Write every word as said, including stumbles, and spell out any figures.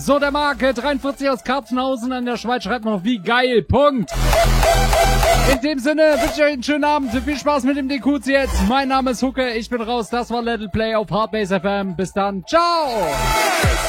So, der Marke dreiundvierzig aus Karpfenhausen an der Schweiz schreibt noch, wie geil, Punkt. In dem Sinne wünsche ich euch einen schönen Abend, viel Spaß mit dem D Q Z jetzt. Mein Name ist Hucke, ich bin raus, das war Let's Play auf Hardbase F M. Bis dann, ciao!